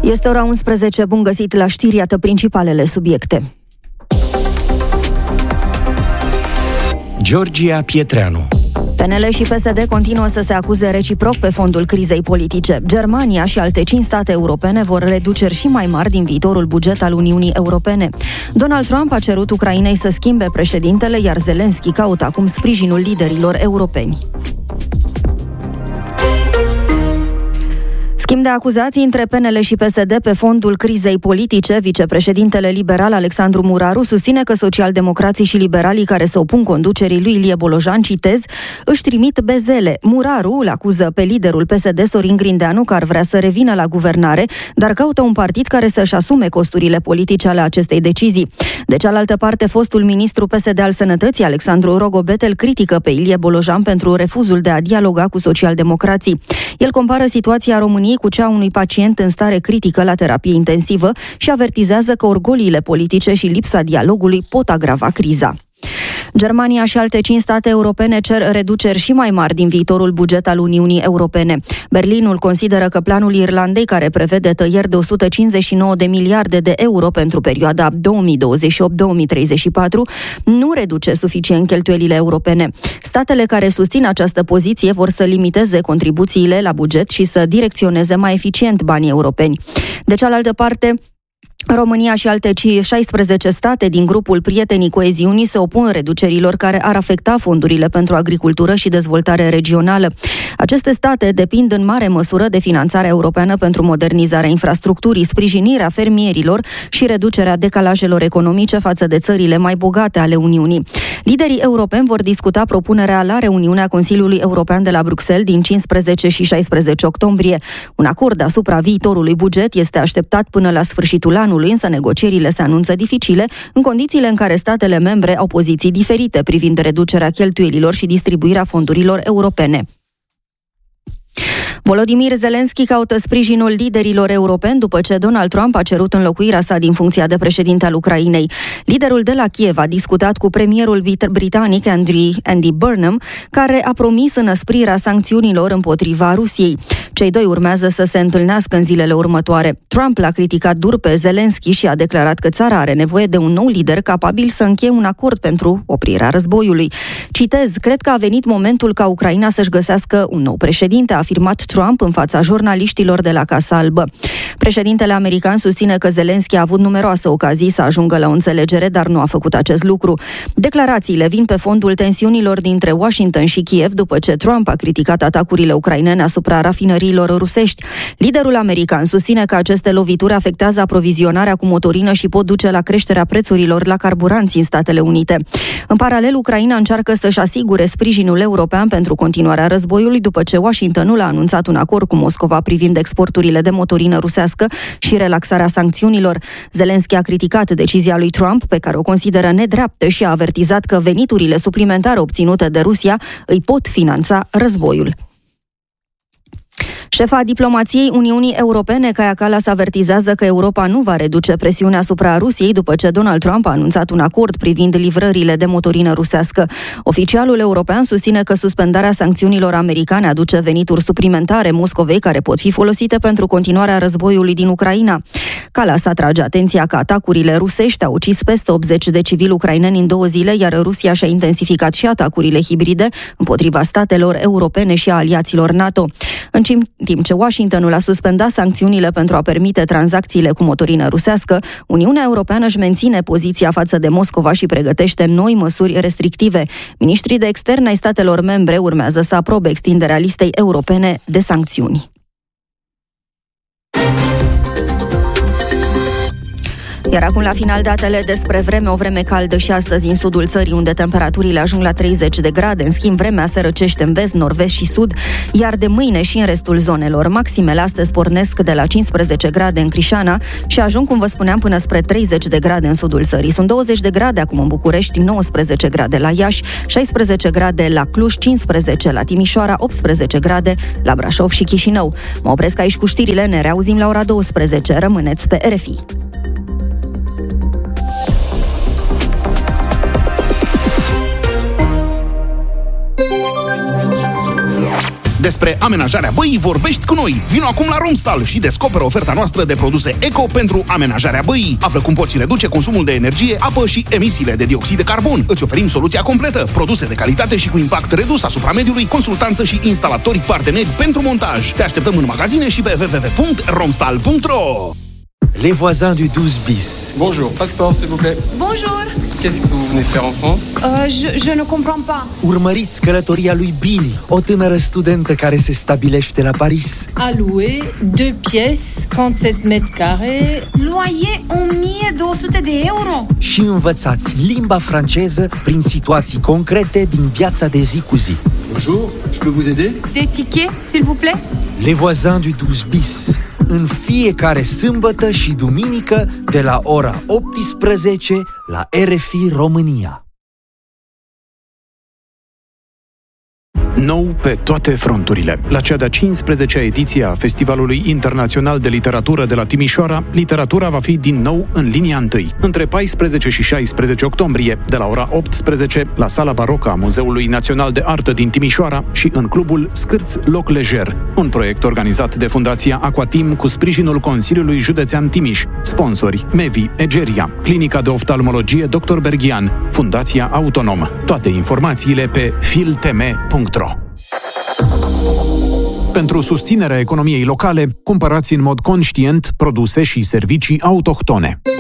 Este ora 11, bun găsit la știri, iată principalele subiecte. Georgia Pietreanu. PNL și PSD continuă să se acuze reciproc pe fondul crizei politice. Germania și alte 5 state europene vor reduceri și mai mari din viitorul buget al Uniunii Europene. Donald Trump a cerut Ucrainei să schimbe președintele, iar Zelenski caută acum sprijinul liderilor europeni. Schimb de acuzații între PNL și PSD pe fondul crizei politice. Vicepreședintele liberal Alexandru Muraru susține că socialdemocrații și liberalii care se opun conducerii lui Ilie Bolojan, citez, își trimit bezele. Muraru îl acuză pe liderul PSD, Sorin Grindeanu, că ar vrea să revină la guvernare, dar caută un partid care să-și asume costurile politice ale acestei decizii. De cealaltă parte, fostul ministru PSD al Sănătății, Alexandru Rogobet, îl critică pe Ilie Bolojan pentru refuzul de a dialoga cu socialdemocrații. El compară situația României cu cea a unui pacient în stare critică la terapie intensivă și avertizează că orgoliile politice și lipsa dialogului pot agrava criza. Germania și alte 5 state europene cer reduceri și mai mari din viitorul buget al Uniunii Europene. Berlinul consideră că planul Irlandei, care prevede tăieri de 159 de miliarde de euro pentru perioada 2028-2034, nu reduce suficient cheltuielile europene. Statele care susțin această poziție vor să limiteze contribuțiile la buget și să direcționeze mai eficient banii europeni. De cealaltă parte, România și alte 16 state din grupul Prietenii Coeziunii se opun reducerilor care ar afecta fondurile pentru agricultură și dezvoltare regională. Aceste state depind în mare măsură de finanțarea europeană pentru modernizarea infrastructurii, sprijinirea fermierilor și reducerea decalajelor economice față de țările mai bogate ale Uniunii. Liderii europeni vor discuta propunerea la reuniunea Consiliului European de la Bruxelles din 15 și 16 octombrie. Un acord asupra viitorului buget este așteptat până la sfârșitul anului, însă negocierile se anunță dificile în condițiile în care statele membre au poziții diferite privind reducerea cheltuielilor și distribuirea fondurilor europene. Volodymyr Zelenski caută sprijinul liderilor europeni după ce Donald Trump a cerut înlocuirea sa din funcția de președinte al Ucrainei. Liderul de la Kiev a discutat cu premierul britanic Andy Burnham, care a promis înăsprirea sancțiunilor împotriva Rusiei. Cei doi urmează să se întâlnească în zilele următoare. Trump l-a criticat dur pe Zelenski și a declarat că țara are nevoie de un nou lider capabil să încheie un acord pentru oprirea războiului. Citez, cred că a venit momentul ca Ucraina să-și găsească un nou președinte, a afirmat Trump în fața jurnaliștilor de la Casa Albă. Președintele american susține că Zelenski a avut numeroase ocazii să ajungă la o înțelegere, dar nu a făcut acest lucru. Declarațiile vin pe fondul tensiunilor dintre Washington și Kiev după ce Trump a criticat atacurile ucrainene asupra rafinăriilor rusești. Liderul american susține că aceste lovituri afectează aprovizionarea cu motorină și pot duce la creșterea prețurilor la carburanți în Statele Unite. În paralel, Ucraina încearcă să-și asigure sprijinul european pentru continuarea războiului după ce Washingtonul a anunțat un acord cu Moscova privind exporturile de motorină rusească și relaxarea sancțiunilor. Zelenski a criticat decizia lui Trump, pe care o consideră nedreaptă, și a avertizat că veniturile suplimentare obținute de Rusia îi pot finanța războiul. Șefa diplomației Uniunii Europene, Kaja Kallas, avertizează că Europa nu va reduce presiunea asupra Rusiei după ce Donald Trump a anunțat un acord privind livrările de motorină rusească. Oficialul european susține că suspendarea sancțiunilor americane aduce venituri suplimentare Moscovei care pot fi folosite pentru continuarea războiului din Ucraina. Kallas atrage atenția că atacurile rusești au ucis peste 80 de civili ucraineni în 2 zile, iar Rusia și-a intensificat și atacurile hibride împotriva statelor europene și a aliaților NATO. În timp ce Washingtonul a suspendat sancțiunile pentru a permite tranzacțiile cu motorină rusească, Uniunea Europeană își menține poziția față de Moscova și pregătește noi măsuri restrictive. Ministrii de externe ai statelor membre urmează să aprobe extinderea listei europene de sancțiuni. Iar acum la final datele despre vreme, o vreme caldă și astăzi în sudul țării, unde temperaturile ajung la 30 de grade. În schimb, vremea se răcește în vest, nord-vest și sud, iar de mâine și în restul zonelor. Maximele astăzi pornesc de la 15 grade în Crișana și ajung, cum vă spuneam, până spre 30 de grade în sudul țării. Sunt 20 de grade acum în București, 19 grade la Iași, 16 grade la Cluj, 15 la Timișoara, 18 grade la Brașov și Chișinău. Mă opresc aici cu știrile, ne reauzim la ora 12. Rămâneți pe RFI. Despre amenajarea băii vorbești cu noi. Vino acum la Romstal și descoperă oferta noastră de produse eco pentru amenajarea băii. Află cum poți reduce consumul de energie, apă și emisiile de dioxid de carbon. Îți oferim soluția completă, produse de calitate și cu impact redus asupra mediului, consultanță și instalatori parteneri pentru montaj. Te așteptăm în magazine și pe www.romstal.ro. Les voisins du 12 bis. Bonjour, passeport s'il vous plaît. Bonjour. Qu'est-ce que vous venez faire en France? Je ne comprends pas. Urmăriți călătoria lui Billy, o tânără studentă care se stabilește la Paris. À louer, 2 pièces, 37 mètres carrés. Loyer 1200 de euro. Și învățați limba franceză prin situații concrete din viața de zi cu zi. Bonjour, je peux vous aider? Des tickets, s'il vous plaît? Les voisins du 12 bis. În fiecare sâmbătă și duminică de la ora 18 la RFI România. Nou pe toate fronturile. La cea de-a 15-a ediție a Festivalului Internațional de Literatură de la Timișoara, literatura va fi din nou în linia întâi, între 14 și 16 octombrie, de la ora 18, la Sala Barocă a Muzeului Național de Artă din Timișoara și în clubul Scârț Loc Lejer, un proiect organizat de Fundația Aquatim cu sprijinul Consiliului Județean Timiș, sponsori Mevi, Egeria, Clinica de Oftalmologie Dr. Berghian, Fundația Autonom. Toate informațiile pe filtm.ro. Pentru susținerea economiei locale, cumpărați în mod conștient produse și servicii autohtone.